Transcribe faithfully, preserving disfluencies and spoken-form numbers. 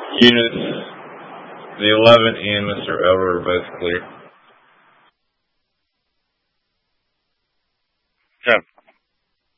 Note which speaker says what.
Speaker 1: Units, the eleven and Mister Elder are both clear.
Speaker 2: Okay.